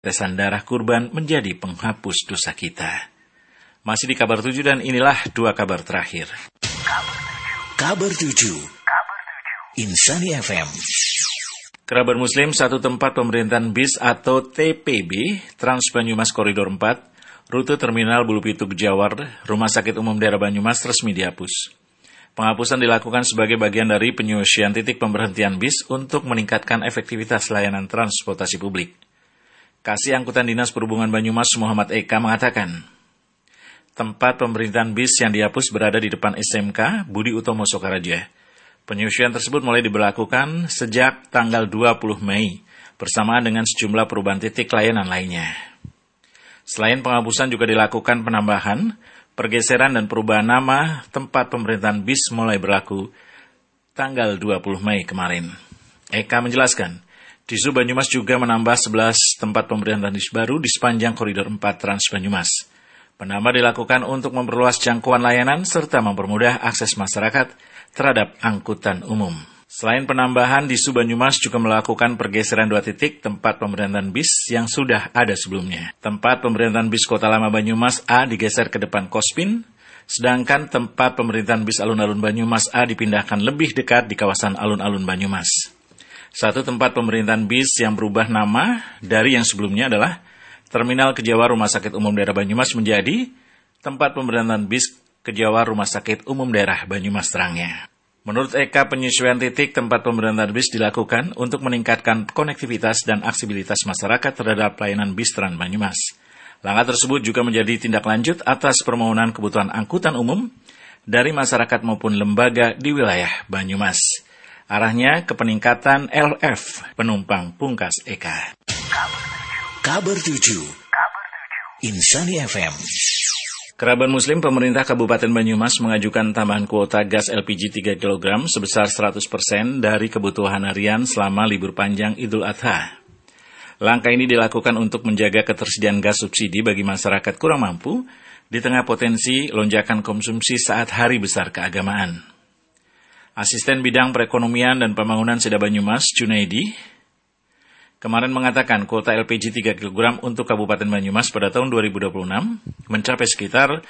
tetesan darah kurban menjadi penghapus dosa kita. Masih di kabar 7 dan inilah 2 kabar terakhir. Kabar 7 Insani FM. Kerabat Muslim, satu tempat pemerintahan bis atau TPB Trans Banyumas Koridor 4, rute Terminal Bulu Pituk Jawar, Rumah Sakit Umum Daerah Banyumas resmi dihapus. Penghapusan dilakukan sebagai bagian dari penyusuan titik pemberhentian bis untuk meningkatkan efektivitas layanan transportasi publik. Kasih Angkutan Dinas Perhubungan Banyumas Muhammad Eka mengatakan, tempat pemerintahan bis yang dihapus berada di depan SMK Budi Utomo Sokaraja. Penyusuan tersebut mulai diberlakukan sejak tanggal 20 Mei bersamaan dengan sejumlah perubahan titik layanan lainnya. Selain penghapusan juga dilakukan penambahan, pergeseran dan perubahan nama tempat pemerintahan bis mulai berlaku tanggal 20 Mei kemarin. Eka menjelaskan, Disub Banyumas juga menambah 11 tempat pemerintahan bis baru di sepanjang Koridor 4 Trans Banyumas. Penambah dilakukan untuk memperluas jangkauan layanan serta mempermudah akses masyarakat terhadap angkutan umum. Selain penambahan, Disub Banyumas juga melakukan pergeseran 2 titik tempat pemerintahan bis yang sudah ada sebelumnya. Tempat pemerintahan bis Kota Lama Banyumas A digeser ke depan Kospin, sedangkan tempat pemerintahan bis Alun-Alun Banyumas A dipindahkan lebih dekat di kawasan Alun-Alun Banyumas. Satu tempat pemerintahan bis yang berubah nama dari yang sebelumnya adalah Terminal Kejawar Rumah Sakit Umum Daerah Banyumas menjadi tempat pemerintahan bis Kejawar Rumah Sakit Umum Daerah Banyumas terangnya. Menurut Eka, penyesuaian titik tempat pemerintahan bis dilakukan untuk meningkatkan konektivitas dan aksesibilitas masyarakat terhadap pelayanan bis Trans Banyumas. Langkah tersebut juga menjadi tindak lanjut atas permohonan kebutuhan angkutan umum dari masyarakat maupun lembaga di wilayah Banyumas. Arahnya ke peningkatan LF penumpang, pungkas Eka. Kabar 7 Insani FM. Kerabat Muslim, pemerintah Kabupaten Banyumas mengajukan tambahan kuota gas LPG 3 kg sebesar 100% dari kebutuhan harian selama libur panjang Idul Adha. Langkah ini dilakukan untuk menjaga ketersediaan gas subsidi bagi masyarakat kurang mampu di tengah potensi lonjakan konsumsi saat hari besar keagamaan. Asisten Bidang Perekonomian dan Pembangunan Seda Banyumas, Junaidi, kemarin mengatakan kuota LPG 3 kg untuk Kabupaten Banyumas pada tahun 2026 mencapai sekitar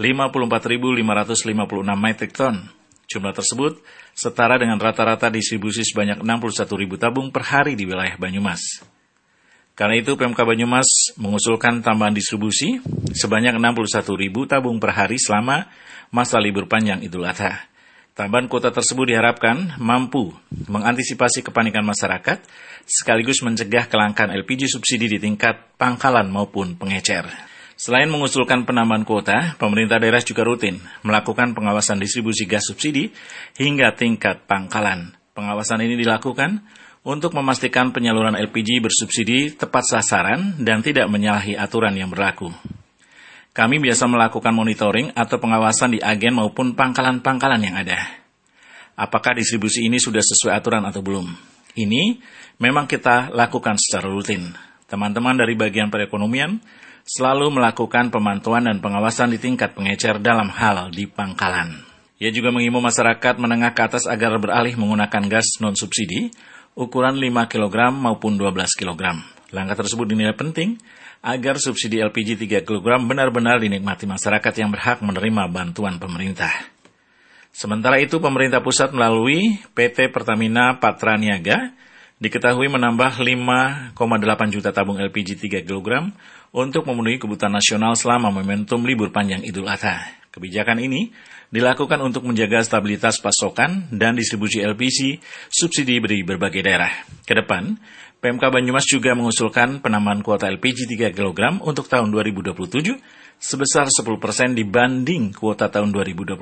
54.556 metrik ton. Jumlah tersebut setara dengan rata-rata distribusi sebanyak 61.000 tabung per hari di wilayah Banyumas. Karena itu, Pemka Banyumas mengusulkan tambahan distribusi sebanyak 61.000 tabung per hari selama masa libur panjang Idul Adha. Tambahan kuota tersebut diharapkan mampu mengantisipasi kepanikan masyarakat, sekaligus mencegah kelangkaan LPG subsidi di tingkat pangkalan maupun pengecer. Selain mengusulkan penambahan kuota, pemerintah daerah juga rutin melakukan pengawasan distribusi gas subsidi hingga tingkat pangkalan. Pengawasan ini dilakukan untuk memastikan penyaluran LPG bersubsidi tepat sasaran dan tidak menyalahi aturan yang berlaku. Kami biasa melakukan monitoring atau pengawasan di agen maupun pangkalan-pangkalan yang ada. Apakah distribusi ini sudah sesuai aturan atau belum? Ini memang kita lakukan secara rutin. Teman-teman dari bagian perekonomian selalu melakukan pemantauan dan pengawasan di tingkat pengecer dalam hal di pangkalan. Ia juga mengimbau masyarakat menengah ke atas agar beralih menggunakan gas non-subsidi ukuran 5 kg maupun 12 kg. Langkah tersebut dinilai penting agar subsidi LPG 3 kg benar-benar dinikmati masyarakat yang berhak menerima bantuan pemerintah. Sementara itu, pemerintah pusat melalui PT Pertamina Patra Niaga diketahui menambah 5,8 juta tabung LPG 3 kg untuk memenuhi kebutuhan nasional selama momentum libur panjang Idul Adha. Kebijakan ini dilakukan untuk menjaga stabilitas pasokan dan distribusi LPG subsidi di berbagai daerah. Kedepan, PMK Banyumas juga mengusulkan penambahan kuota LPG 3 kg untuk tahun 2027 sebesar 10% dibanding kuota tahun 2026.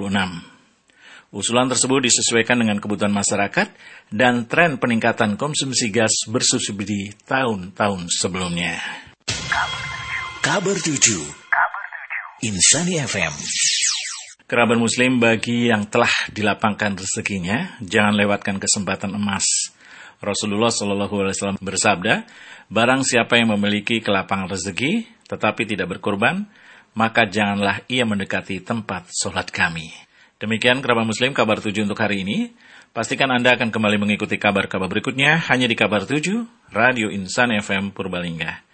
Usulan tersebut disesuaikan dengan kebutuhan masyarakat dan tren peningkatan konsumsi gas bersubsidi tahun-tahun sebelumnya. Kabar 7 Insani FM. Kerabat Muslim, bagi yang telah dilapangkan rezekinya, jangan lewatkan kesempatan emas. Rasulullah SAW bersabda, barang siapa yang memiliki kelapangan rezeki, tetapi tidak berkorban, maka janganlah ia mendekati tempat sholat kami. Demikian kerabat Muslim, kabar 7 untuk hari ini. Pastikan Anda akan kembali mengikuti kabar-kabar berikutnya hanya di kabar 7, Radio Insani FM Purbalingga.